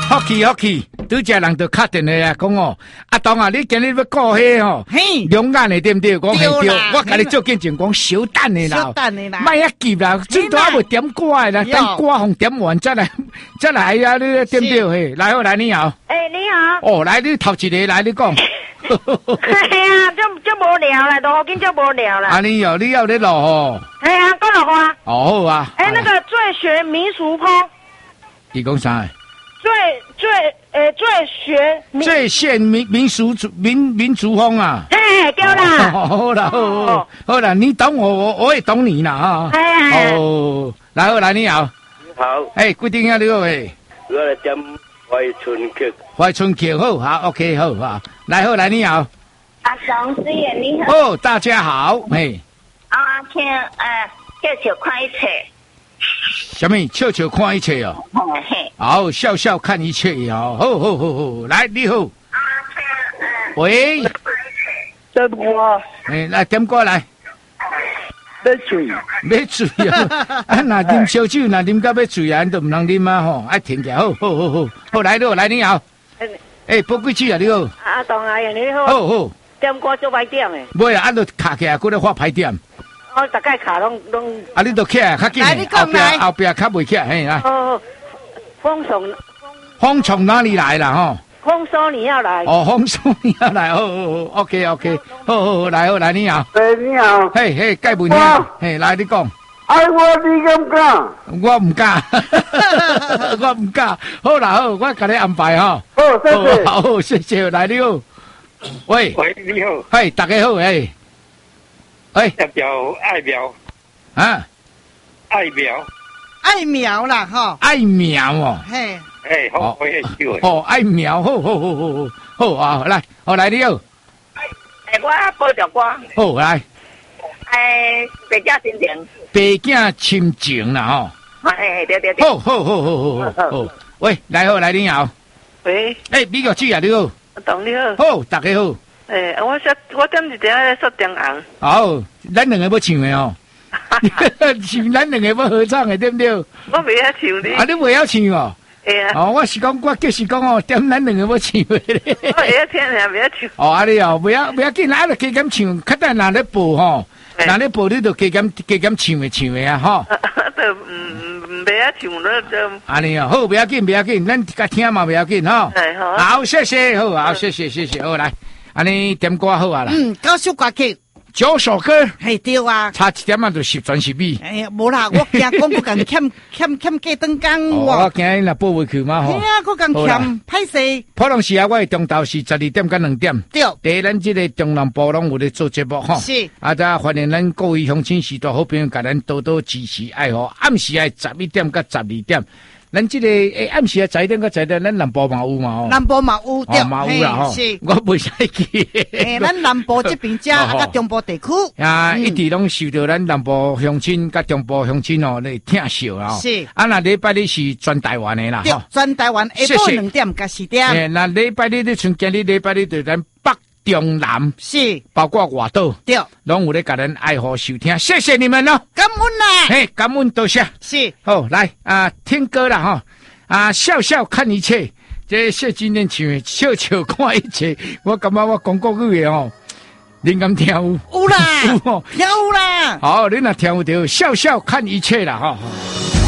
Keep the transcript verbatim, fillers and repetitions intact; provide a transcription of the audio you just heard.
好气好气，拄只人就敲电话啊，讲哦，阿东啊，你今日要过迄吼，龙眼的对不对？讲系对，我甲你做见证，讲小等的啦， 小等的啦， 莫遐急啦，最多还未点歌的啦，等歌红点完再来再来啊，你对不对？嘿，来好来你好， 诶，你好， 哦，来你头一个来你讲， 系啊，就就无聊啦，落雨天就无聊啦。 啊，你有你有咧落哦， 系啊，讲落话。 哦好啊， 诶，那个最学民俗风， 你讲啥？ 最最诶最学最现民民俗民民族风啊！ 嘿，对啦。 好啦，好，好啦，你懂我，我我也懂你啦啊！哦，来好来你好， 你好， 哎，规定下你好诶， 我来点怀春曲， 怀春曲好，好 ，OK 好啊，来好来你好， 阿松师爷你好， 哦，大家好，嘿， 啊，请呃，叫小看一切。 什么？笑笑看一切哦。好，笑笑看一切哦。好好好好，来你好。喂。 点歌。 哎，来点歌来。 要醉。 要醉啊！啊，那啉烧酒，那啉到要醉啊，都唔能啉啊吼，爱停起。好好好好，好来咯，来你好。哎，报几句啊？你好。 阿东阿爷你好。 好好。 点歌做歹点诶。 袂啊，啊，都卡起来，搁咧发牌点。 我大概卡拢拢。 啊，你都起来较紧，后边后边较袂起来，嘿啊。 哦，风从风从哪里来啦？吼。 风说你要来。 哦，风说你要来，好好好 ，OK OK，好好好，来好来你好。 诶，你好。 嘿嘿，盖文兄，嘿来你讲。 爱我你敢不敢？ 我唔敢，我唔敢。好啦好，我甲你安排吼。 好，谢谢。 好，谢谢，来你好。喂。 喂，你好。 嘿，大家好，哎。哎， 代表爱苗啊， 爱苗， 爱苗啦，哈， 爱苗哦， 嘿， 哎，好，我也有， 哦，爱苗，好好好好好，好啊，来，好来你好， 哎，我报条歌， 好来， 哎，白家心情， 白镜亲情啦，吼， 哎，对对对， 好好好好好好，喂，来好来你好， 喂， 哎，美国姐啊你好， 董你好， 好，大家好。 诶、欸，我说我点一点咧说中红。 好，咱两个要唱的哦，唱咱两个要合唱的，对不对？ 我袂晓唱你。 啊，你袂晓唱哦？ 会啊。 哦，我是讲，我就是讲哦，点咱两个要唱的咧。 我会晓听啊，袂晓唱。 哦，安尼哦，袂晓袂晓紧，啊，就加减唱，较等哪咧播吼，哪咧播你就加减加减唱的唱的啊，吼。 都唔唔袂晓唱了就。 安尼哦，好，袂要紧，袂要紧，咱甲听嘛袂要紧吼。 哎好。 好，谢谢，好，好，谢谢，谢谢，好来。安尼点歌好啊啦， 嗯，九首歌曲， 九首歌， 系对啊， 差一点啊就十全十美。 哎呀，无啦，我惊讲我共欠欠欠过灯工， 我惊伊若报袂去嘛吼。 系啊，我共欠歹势。 普通时啊，我的中昼是十二点到两点。 对， 第一，咱这个中南部拢有咧做节目吼。 是。 啊，再欢迎咱各位乡亲、许多好朋友，甲咱多多支持爱护。暗时啊，十一点到十二点。咱这个诶，暗时啊，十一点到十二点，咱南部嘛有嘛吼。 南部嘛有，对， 嘛有啦吼。 是， 我袂使去。 诶，咱南部这边遮啊，甲中部地区啊，一直拢受到咱南部乡亲甲中部乡亲哦咧疼惜啊。 是。 啊，那礼拜日是全台湾的啦， 对，全台湾下晡两点甲四点。 诶，那礼拜日你像今日礼拜日就咱北中南是， 包括外岛， 对， 拢有咧甲咱爱护收听，谢谢你们咯， 感恩啦， 嘿，感恩多谢。 是， 好来啊，听歌啦哈。啊，笑笑看一切，这谢金燕唱的，笑笑看一切。我感觉我讲国语的哦，恁敢听有？ 有啦， 有哦， 听有啦。 好，恁若听有着，笑笑看一切啦哈。